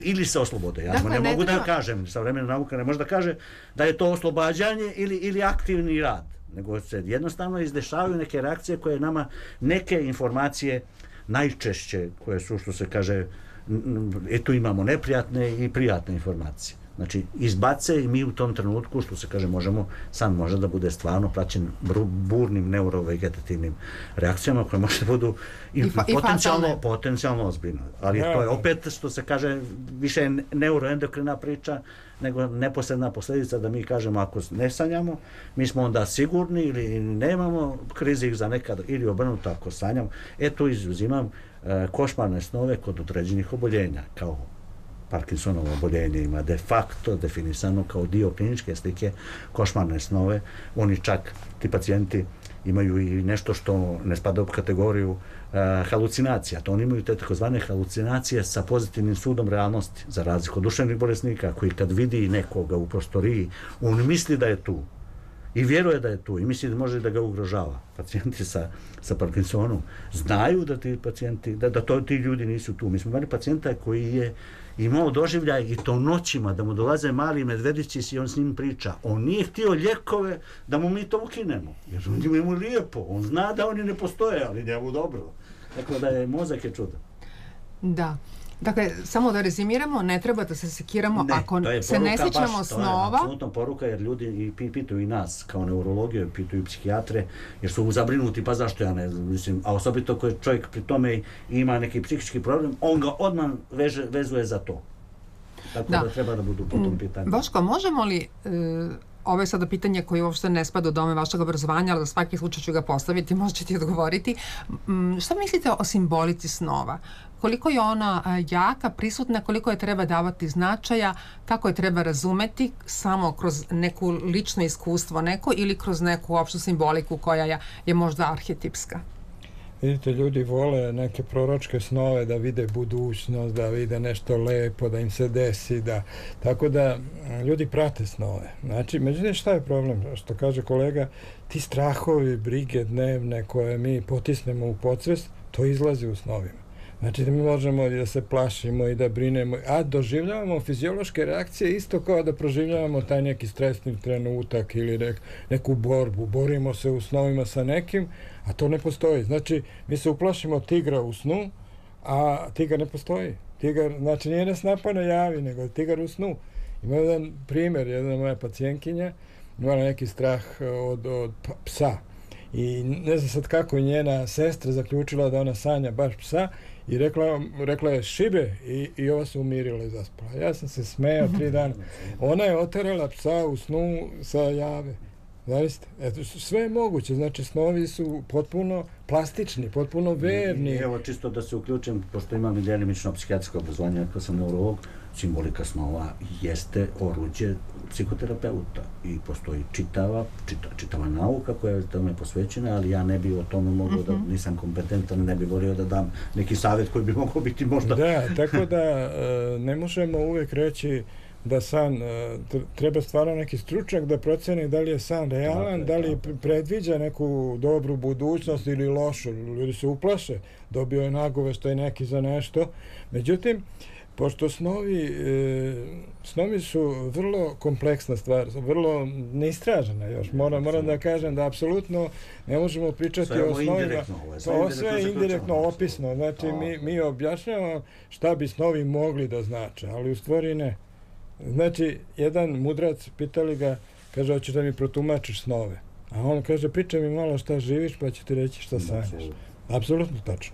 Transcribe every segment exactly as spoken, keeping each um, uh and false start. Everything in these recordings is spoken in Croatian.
ili se oslobode. Ja dakle, ne, ne mogu treba... da kažem, savremena nauka ne može da kaže da je to oslobađanje ili, ili aktivni rad, nego se jednostavno izdešavaju neke reakcije koje nama neke informacije najčešće, koje su, što se kaže, eto imamo neprijatne i prijatne informacije. Znači, izbace i mi u tom trenutku, što se kaže, možemo, san može da bude stvarno praćen burnim neurovegetativnim reakcijama koje može da budu i, I, fa, potencijalno, i potencijalno ozbiljno. Ali ja, to je opet, što se kaže, više neuroendokrina priča nego neposredna posljedica da mi kažemo ako ne sanjamo, mi smo onda sigurni ili nemamo krizi za nekad ili obrnuto ako sanjamo. E tu izuzimam e, košmarne snove kod određenih oboljenja, kao Parkinsonovo oboljenje ima de facto definisano kao dio kliničke slike košmarne snove. Oni čak, ti pacijenti, imaju i nešto što ne spada u kategoriju uh, halucinacija. To oni imaju te takozvane halucinacije sa pozitivnim sudom realnosti, za razliku od duševnih bolesnika koji kad vidi nekoga u prostoriji, on misli da je tu i vjeruje da je tu i misli da može da ga ugrožava. Pacijenti sa, sa Parkinsonom znaju da ti pacijenti, da, da to ti ljudi nisu tu. Mi smo imali pacijenta koji je imao doživljaj i to noćima, da mu dolaze mali medvedići i on s njim priča. On nije htio lijekove da mu mi to ukinemo, jer on je mu lijepo. On zna da oni ne postoje, ali njemu dobro. Tako da je mozak je čudo. Da. Dakle, samo da rezimiramo, ne treba da se sekiramo ne, ako se ne sjećamo baš, snova. To je apsolutno poruka, jer ljudi i pitaju i nas kao neurologiju, pitaju i psihijatre, jer su zabrinuti, pa zašto ja ne znam, mislim, a osobito koji čovjek pri tome ima neki psihički problem, on ga odmah veže, vezuje za to. Tako da, da treba da budu po tom pitanju. Boško, možemo li... Uh, ovo je sada pitanje koje uopšte ne spada u dome vašeg obrazovanja, ali za svaki slučaj ću ga postaviti, možete ti odgovoriti. Šta mislite o simbolici snova? Koliko je ona jaka, prisutna, koliko je treba davati značaja, kako je treba razumeti samo kroz neku lično iskustvo neko ili kroz neku opštu simboliku koja je, je možda arhetipska? Vidite, ljudi vole neke proročke snove, da vide budućnost, da vide nešto lepo, da im se desi, da... Tako da ljudi prate snove. Znači, međutim, šta je problem? Što kaže kolega, ti strahovi, brige dnevne koje mi potisnemo u podsvest, to izlazi u snovima. Znači, da mi možemo i da se plašimo i da brinemo, a doživljavamo fiziološke reakcije isto kao da proživljavamo taj neki stresni trenutak ili nek, neku borbu. Borimo se u snovima sa nekim, a to ne postoji. Znači, mi se uplašimo tigra u snu, a tigar ne postoji. Tigar, znači, nije nas napane javi, nego tigar u snu. Ima jedan primjer, jedna moja pacijentkinja imala neki strah od, od psa. I ne znam sad kako je njena sestra zaključila da ona sanja baš psa i rekla, rekla je šibe i, i ova se umirila i zaspala. Ja sam se smejao tri dana. Ona je oterala psa u snu sa jave. Zavisite, eto, sve je moguće, znači snovi su potpuno plastični, potpuno verni. Evo, čisto da se uključim, pošto imam i djelimično psihijatrijsko obrazovanje, ako sam neurolog, simbolika snova jeste oruđe psihoterapeuta i postoji čitava, čita, čitava nauka koja je tome posvećena, ali ja ne bi o tome mogao mm-hmm. da, nisam kompetentan, ne bi volio da dam neki savjet koji bi mogao biti možda... Da, tako da ne možemo uvijek reći da san, treba stvarno neki stručnjak da proceni da li je san realan, da li predviđa neku dobru budućnost ili lošu. Ljudi se uplaše, dobio je nagoveštaj neki za nešto. Međutim, pošto snovi, e, snovi su vrlo kompleksna stvar, vrlo neistražena još. Moram, moram da kažem da apsolutno ne možemo pričati sve o snovima. To sve je indirektno opisno. Znači, mi, mi objašnjavamo šta bi snovi mogli da znače, ali u stvari ne. Znači, jedan mudrac, pitali ga, kaže, hoćeš da mi protumačiš snove. A on kaže, pričaj mi malo šta živiš, pa ću ti reći šta sanjaš. Apsolutno tačno.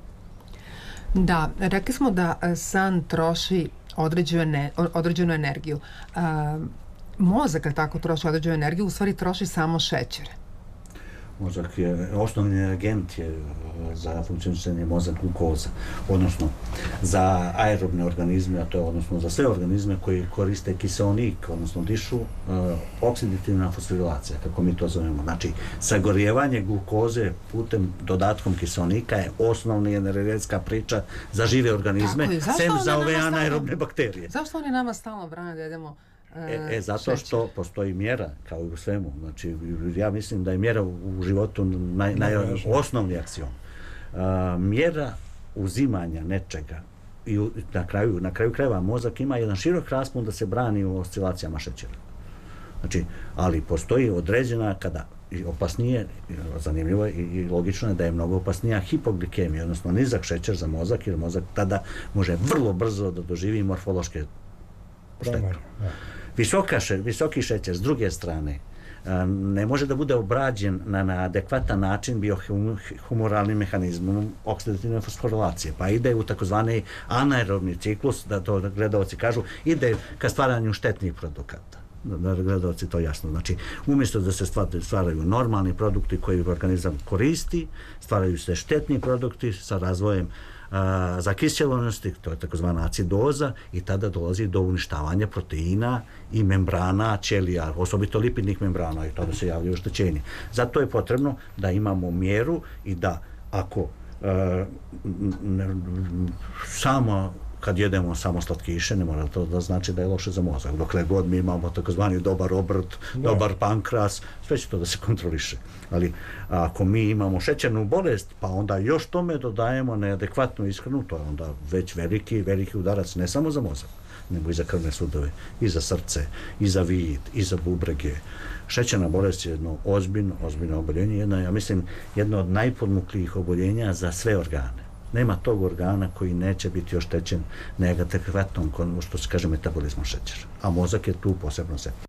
Da, rekli smo da san troši određenu, ne, određenu energiju. A, mozak, kad tako troši određenu energiju, u stvari troši samo šećer. Mozak je, osnovni agent je za funkcionisanje mozak glukoza, odnosno za aerobne organizme, a to je odnosno za sve organizme koji koriste kiseonik, odnosno dišu, uh, oksidativna fosforilacija, kako mi to zovemo. Znači, sagorijevanje glukoze putem dodatkom kiseonika je osnovna energetska priča za žive organizme, sem za ove anaerobne bakterije. Zašto oni nama stalno brane da jedemo E, e, zato što postoji mjera, kao i u svemu. Znači, ja mislim da je mjera u, u životu naj, naj, osnovni aksion. Uh, mjera uzimanja nečega i na kraju, na kraju krajeva mozak ima jedan širok raspon da se brani u oscilacijama šećera. Znači, ali postoji određena kada i opasnije, zanimljivo je i, i logično je da je mnogo opasnija hipoglikemija, odnosno nizak šećer za mozak, jer mozak tada može vrlo brzo da doživi morfološke štete. Visoka še, visoki šećer s druge strane ne može da bude obrađen na, na adekvatan način biohumoralnim mehanizmom oksidativne fosforilacije, pa ide u takozvani anaerobni ciklus, da to gledalci kažu, ide ka stvaranju štetnih produkata. Da gledalci to jasno. Znači, umjesto da se stvaraju normalni produkti koji organizam koristi, stvaraju se štetni produkti sa razvojem a, zakiseljenosti, to je takozvana acidoza, i tada dolazi do uništavanja proteina i membrana ćelija, osobito lipidnih membrana, i tada se javljaju oštećenje. Zato je potrebno da imamo mjeru i da ako a, ne, samo kad jedemo samo slatkiše, ne mora to da znači da je loše za mozak. Dokle god mi imamo takozvani dobar obrt, da. dobar pankras, sve će to da se kontroliše. Ali ako mi imamo šećernu bolest, pa onda još tome dodajemo neadekvatnu ishranu, to je onda već veliki, veliki udarac ne samo za mozak, nego i za krvne sudove, i za srce, i za vid, i za bubrege. Šećerna bolest je jedno ozbiljno, ozbiljno oboljenje, jedno, ja mislim, jedno od najpodmuklijih oboljenja za sve organe. Nema tog organa koji neće biti oštećen negativnom, što se kaže, metabolizmom šećera. A mozak je tu posebno se.